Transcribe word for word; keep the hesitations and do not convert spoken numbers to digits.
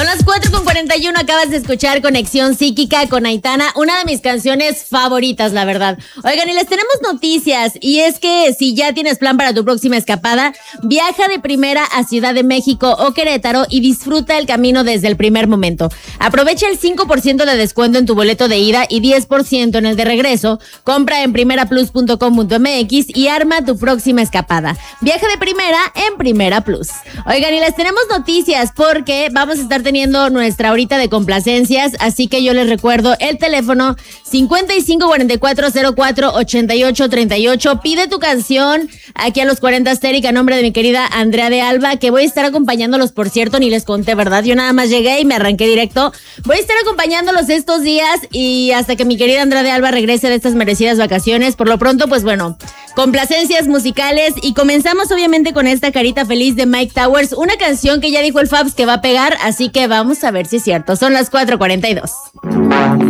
Son las cuatro con cuarenta y uno, acabas de escuchar Conexión Psíquica con Aitana, una de mis canciones favoritas, la verdad. Oigan, y les tenemos noticias, y es que si ya tienes plan para tu próxima escapada, viaja de primera a Ciudad de México o Querétaro y disfruta el camino desde el primer momento. Aprovecha el cinco por ciento de descuento en tu boleto de ida y diez por ciento en el de regreso. Compra en primera plus punto com punto m x y arma tu próxima escapada. Viaja de primera en Primera Plus. Oigan, y les tenemos noticias porque vamos a estar teniendo nuestra horita de complacencias, así que yo les recuerdo el teléfono cincuenta y cinco cuarenta y cuatro cero cuatro ochenta y ocho treinta y ocho. Pide tu canción aquí a los cuarenta Asteric a nombre de mi querida Andrea de Alba, que voy a estar acompañándolos, por cierto, ni les conté, ¿verdad? Yo nada más llegué y me arranqué directo. Voy a estar acompañándolos estos días y hasta que mi querida Andrea de Alba regrese de estas merecidas vacaciones. Por lo pronto, pues bueno, complacencias musicales, y comenzamos obviamente con esta Carita Feliz de Mike Towers, una canción que ya dijo el Fabs que va a pegar, así que vamos a ver si es cierto. Son las cuatro cuarenta y dos.